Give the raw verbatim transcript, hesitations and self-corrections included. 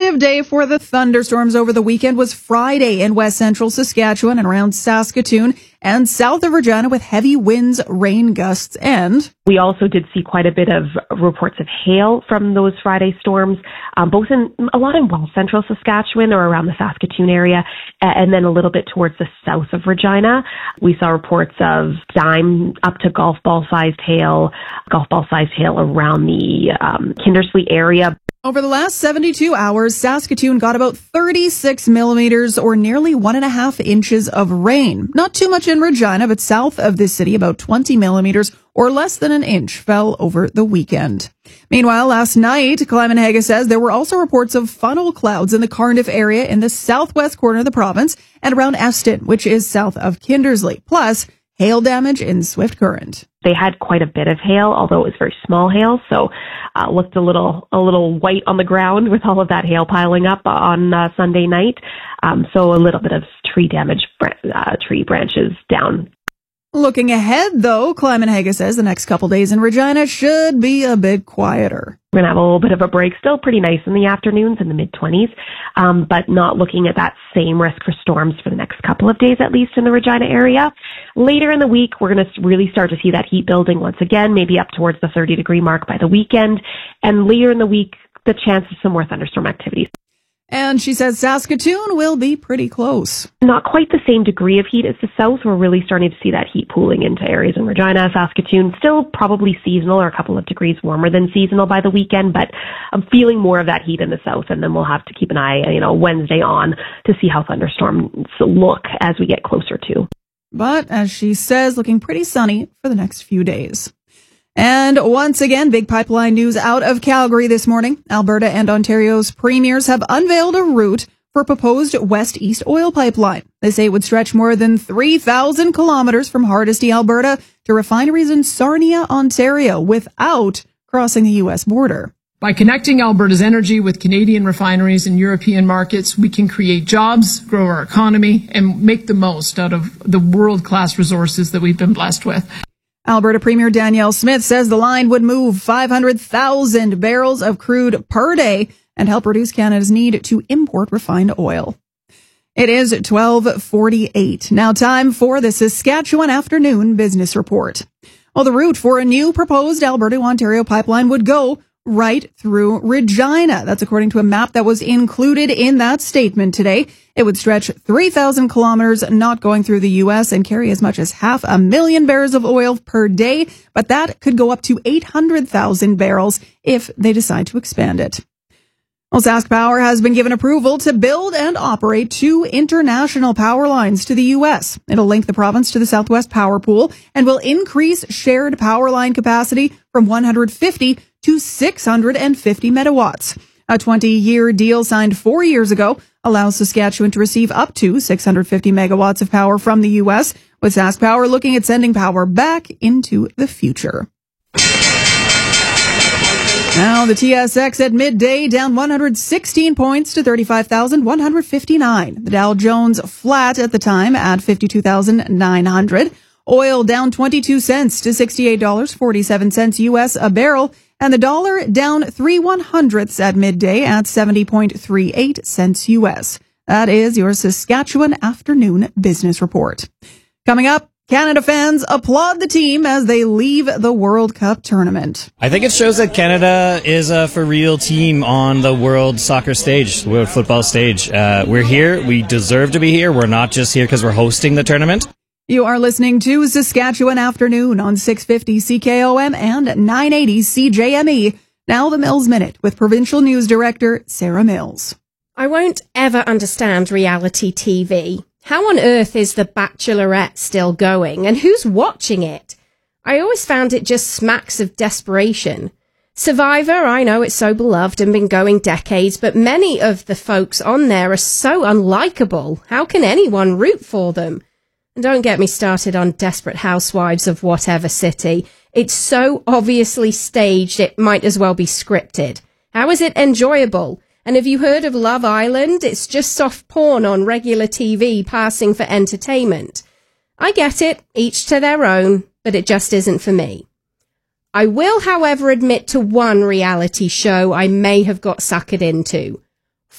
active day for the thunderstorms over the weekend was Friday in west central Saskatchewan and around Saskatoon and south of Regina with heavy winds, rain gusts, and we also did see quite a bit of reports of hail from those Friday storms, um, both in a lot in west central Saskatchewan or around the Saskatoon area, and then a little bit towards the south of Regina. We saw reports of dime up to golf ball sized hail, golf ball sized hail around the um, Kindersley area. Over the last seventy-two hours, Saskatoon got about thirty-six millimeters or nearly one and a half inches of rain. Not too much in Regina, but south of this city, about twenty millimeters or less than an inch fell over the weekend. Meanwhile, last night, Climate says there were also reports of funnel clouds in the Cardiff area in the southwest corner of the province and around Eston, which is south of Kindersley, plus hail damage in Swift Current. They had quite a bit of hail, although it was very small hail, so uh, looked a little a little white on the ground with all of that hail piling up on uh, Sunday night. Um, so a little bit of tree damage, uh, tree branches down. Looking ahead, though, Climate says the next couple days in Regina should be a bit quieter. We're going to have a little bit of a break. Still pretty nice in the afternoons in the mid-twenties, um, but not looking at that same risk for storms for the next couple of days, at least in the Regina area. Later in the week, we're going to really start to see that heat building once again, maybe up towards the thirty-degree mark by the weekend. And later in the week, the chance of some more thunderstorm activity. And she says Saskatoon will be pretty close. Not quite the same degree of heat as the south. We're really starting to see that heat pooling into areas in Regina, Saskatoon. Still probably seasonal or a couple of degrees warmer than seasonal by the weekend, but I'm feeling more of that heat in the south. And then we'll have to keep an eye, you know, Wednesday on to see how thunderstorms look as we get closer to. But as she says, looking pretty sunny for the next few days. And once again, big pipeline news out of Calgary this morning. Alberta and Ontario's premiers have unveiled a route for a proposed west-east oil pipeline. They say it would stretch more than three thousand kilometers from Hardisty, Alberta to refineries in Sarnia, Ontario without crossing the U S border. By connecting Alberta's energy with Canadian refineries and European markets, we can create jobs, grow our economy, and make the most out of the world-class resources that we've been blessed with. Alberta Premier Danielle Smith says the line would move five hundred thousand barrels of crude per day and help reduce Canada's need to import refined oil. It is twelve forty-eight. Now time for the Saskatchewan Afternoon Business Report. Well, the route for a new proposed Alberta-Ontario pipeline would go right through Regina. That's according to a map that was included in that statement today. It would stretch three thousand kilometers, not going through the U S, and carry as much as half a million barrels of oil per day. But that could go up to eight hundred thousand barrels if they decide to expand it. Well, Sask Power has been given approval to build and operate two international power lines to the U S. It'll link the province to the Southwest Power Pool and will increase shared power line capacity from one hundred fifty to six hundred fifty megawatts. A twenty-year deal signed four years ago allows Saskatchewan to receive up to six hundred fifty megawatts of power from the U S, with Sask Power looking at sending power back into the future. Now, the T S X at midday down one hundred sixteen points to thirty-five thousand one hundred fifty-nine. The Dow Jones flat at the time at fifty-two thousand nine hundred. Oil down twenty-two cents to sixty-eight dollars and forty-seven cents U S a barrel. And the dollar down three one hundredths at midday at seventy point three eight cents U S. That is your Saskatchewan Afternoon Business Report. Coming up, Canada fans applaud the team as they leave the World Cup tournament. I think it shows that Canada is a for real team on the world soccer stage, the world football stage. Uh, we're here. We deserve to be here. We're not just here because we're hosting the tournament. You are listening to Saskatchewan Afternoon on six fifty C K O M and nine eighty C J M E. Now the Mills Minute with Provincial News Director Sarah Mills. I won't ever understand reality T V. How on earth is The Bachelorette still going, and who's watching it? I always found it just smacks of desperation. Survivor, I know it's so beloved and been going decades, but many of the folks on there are so unlikable. How can anyone root for them? And don't get me started on Desperate Housewives of whatever city. It's so obviously staged, it might as well be scripted. How is it enjoyable? And have you heard of Love Island? It's just soft porn on regular T V passing for entertainment. I get it, each to their own, but it just isn't for me. I will, however, admit to one reality show I may have got suckered into.